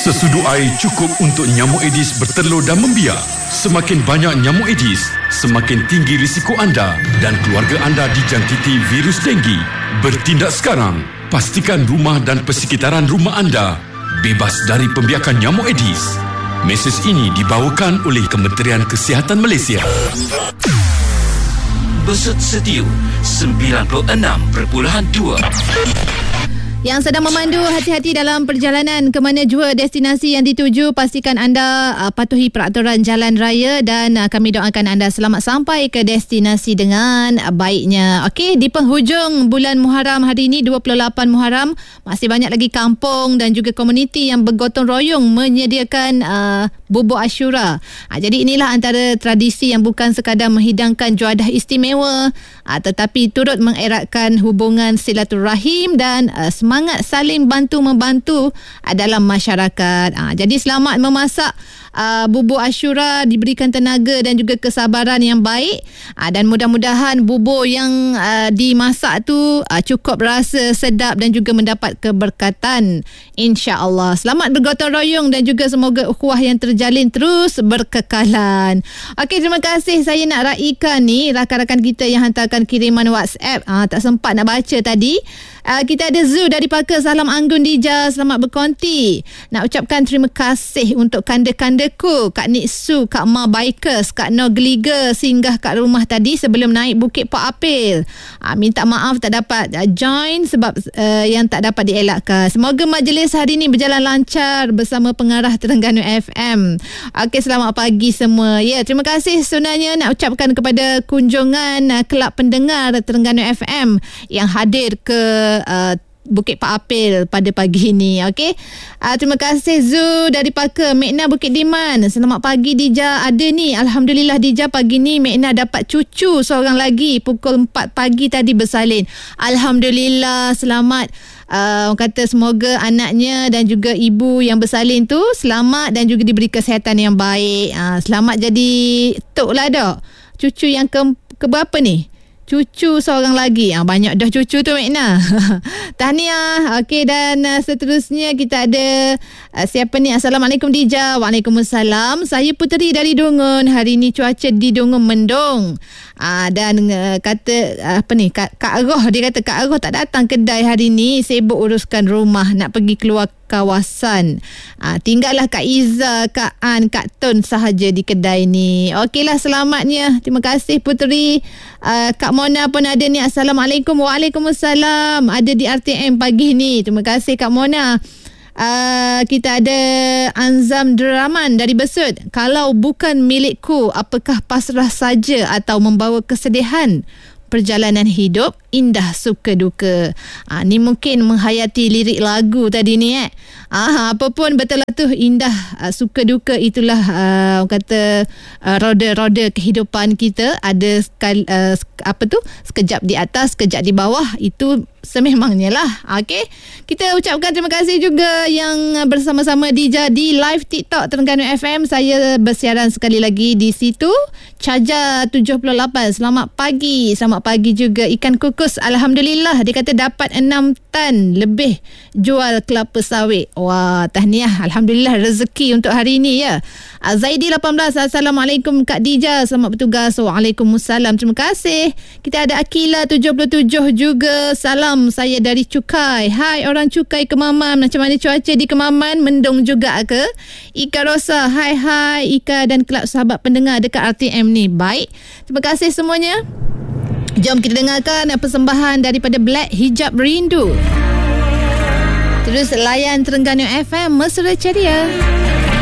Sesudu air cukup untuk nyamuk Aedes bertelur dan membiak. Semakin banyak nyamuk Aedes, semakin tinggi risiko anda dan keluarga anda dijangkiti virus denggi. Bertindak sekarang. Pastikan rumah dan persekitaran rumah anda bebas dari pembiakan nyamuk Aedes. Mesej ini dibawakan oleh Kementerian Kesihatan Malaysia. Besut Setiu 96.2. Yang sedang memandu, hati-hati dalam perjalanan ke mana jua destinasi yang dituju. Pastikan anda patuhi peraturan jalan raya dan kami doakan anda selamat sampai ke destinasi dengan baiknya. Okey, di penghujung bulan Muharram hari ini, 28 Muharram, masih banyak lagi kampung dan juga komuniti yang bergotong royong menyediakan bubur Ashura. Jadi inilah antara tradisi yang bukan sekadar menghidangkan juadah istimewa, tetapi turut mengeratkan hubungan silaturahim dan semangat saling bantu-membantu dalam masyarakat. Jadi selamat memasak bubur Ashura, diberikan tenaga dan juga kesabaran yang baik, dan mudah-mudahan bubur yang dimasak tu cukup rasa sedap dan juga mendapat keberkatan, insya-Allah. Selamat bergotong royong dan juga semoga ukhuwah yang terjalin terus berkekalan. Okey, terima kasih. Saya nak raikan ni rakan-rakan kita yang hantarkan kiriman WhatsApp. Tak sempat nak baca tadi. Kita ada Zu dari Pakar Salam Anggun Dija, selamat berkonti. Nak ucapkan terima kasih untuk kanda-kandaku, Kak Niksu, Kak Ma Bikers, Kak No Geliga singgah kat rumah tadi sebelum naik Bukit Pak Apil. Minta maaf tak dapat join sebab yang tak dapat dielakkan. Semoga majlis hari ini berjalan lancar bersama pengarah Terengganu FM. Okey, selamat pagi semua. Ya, terima kasih sebenarnya nak ucapkan kepada kunjungan kelab pendengar Terengganu FM yang hadir ke Bukit Pak Apil pada pagi ini. Okey, terima kasih Zu dari Pakar. Mekna Bukit Diman, selamat pagi Dija. Ada ni, alhamdulillah Dija, pagi ni Mekna dapat cucu seorang lagi pukul 4 pagi tadi bersalin. Alhamdulillah, selamat. Orang kata semoga anaknya dan juga ibu yang bersalin tu selamat dan juga diberi kesihatan yang baik. Selamat jadi tok lah dah. Cucu yang ke berapa ni? Cucu seorang lagi. Banyak dah cucu tu, Mekna. Tahniah. Okey, dan seterusnya kita ada siapa ni? Assalamualaikum Dija. Waalaikumsalam. Saya Puteri dari Dungun. Hari ni cuaca di Dungun mendung. Dan kata apa ni, Kak Roh, dia kata Kak Roh tak datang kedai hari ni, sibuk uruskan rumah, nak pergi keluar kawasan. Tinggallah Kak Iza, Kak An, Kak Tun sahaja di kedai ni. Okeylah, selamatnya. Terima kasih Puteri. Kak Mona pun ada ni. Assalamualaikum. Waalaikumsalam. Ada di RTM pagi ni. Terima kasih Kak Mona. Kita ada Anzam Deraman dari Besut. Kalau bukan milikku, apakah pasrah saja atau membawa kesedihan? Perjalanan hidup indah suka duka. Ni mungkin menghayati lirik lagu tadi ni. Apa pun betul lah tu, indah suka duka itulah orang kata roda-roda kehidupan kita. Ada sekejap di atas, sekejap di bawah, itu sememangnya lah. Okey, kita ucapkan terima kasih juga yang bersama-sama Dija di live TikTok Terengganu FM. Saya bersiaran sekali lagi di situ. Caja 78, selamat pagi. Selamat pagi juga Ikan Kukus, alhamdulillah dia kata dapat 6 tan lebih jual kelapa sawit. Wah, tahniah, alhamdulillah rezeki untuk hari ini ya. Zaidi 18, assalamualaikum Kak Dija, selamat bertugas. Waalaikumsalam, terima kasih. Kita ada Akila 77 juga, salam saya dari Cukai. Hai orang Cukai Kemaman, macam mana cuaca di Kemaman? Mendung juga ke? Ika Rosa, hai Ika dan kelab sahabat pendengar dekat RTM ni. Baik, terima kasih semuanya. Jom kita dengarkan persembahan daripada Black Hijab Rindu. Terus layan Terengganu FM, mesra ceria.